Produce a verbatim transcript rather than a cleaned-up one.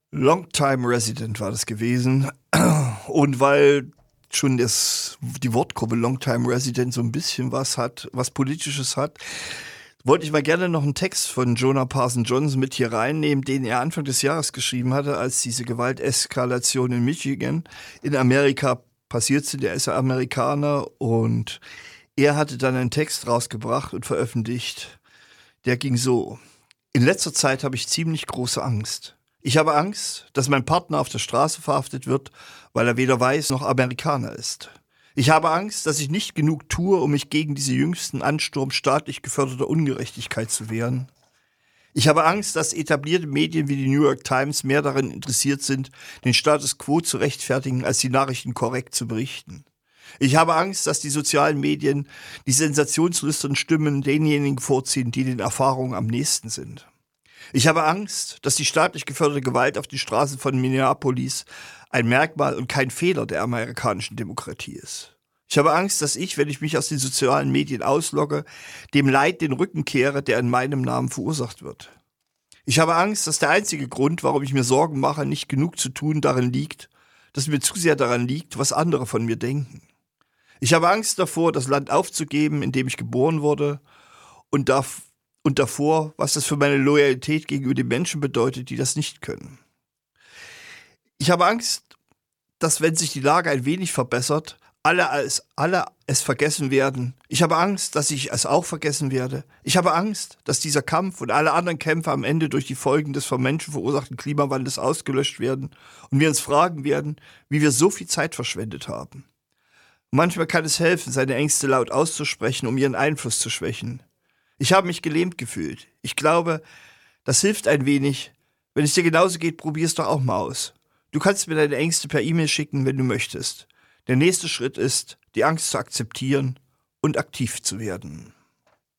Longtime Resident war das gewesen. Und weil schon das, die Wortgruppe Longtime Resident so ein bisschen was hat, was Politisches hat, wollte ich mal gerne noch einen Text von Jonah Parson Johnson mit hier reinnehmen, den er Anfang des Jahres geschrieben hatte, als diese Gewalteskalation in Michigan in Amerika passiert sind. Er ist ja Amerikaner und er hatte dann einen Text rausgebracht und veröffentlicht. Der ging so: In letzter Zeit habe ich ziemlich große Angst. Ich habe Angst, dass mein Partner auf der Straße verhaftet wird, weil er weder weiß noch Amerikaner ist. Ich habe Angst, dass ich nicht genug tue, um mich gegen diese jüngsten Ansturm staatlich geförderter Ungerechtigkeit zu wehren. Ich habe Angst, dass etablierte Medien wie die New York Times mehr daran interessiert sind, den Status quo zu rechtfertigen, als die Nachrichten korrekt zu berichten. Ich habe Angst, dass die sozialen Medien die sensationslüsternen Stimmen denjenigen vorziehen, die den Erfahrungen am nächsten sind. Ich habe Angst, dass die staatlich geförderte Gewalt auf den Straßen von Minneapolis ein Merkmal und kein Fehler der amerikanischen Demokratie ist. Ich habe Angst, dass ich, wenn ich mich aus den sozialen Medien auslogge, dem Leid den Rücken kehre, der in meinem Namen verursacht wird. Ich habe Angst, dass der einzige Grund, warum ich mir Sorgen mache, nicht genug zu tun, darin liegt, dass mir zu sehr daran liegt, was andere von mir denken. Ich habe Angst davor, das Land aufzugeben, in dem ich geboren wurde, und, darf, und davor, was das für meine Loyalität gegenüber den Menschen bedeutet, die das nicht können. Ich habe Angst, dass, wenn sich die Lage ein wenig verbessert, alle, als, alle es vergessen werden. Ich habe Angst, dass ich es auch vergessen werde. Ich habe Angst, dass dieser Kampf und alle anderen Kämpfe am Ende durch die Folgen des vom Menschen verursachten Klimawandels ausgelöscht werden und wir uns fragen werden, wie wir so viel Zeit verschwendet haben. Manchmal kann es helfen, seine Ängste laut auszusprechen, um ihren Einfluss zu schwächen. Ich habe mich gelähmt gefühlt. Ich glaube, das hilft ein wenig. Wenn es dir genauso geht, probier es doch auch mal aus. Du kannst mir deine Ängste per E-Mail schicken, wenn du möchtest. Der nächste Schritt ist, die Angst zu akzeptieren und aktiv zu werden.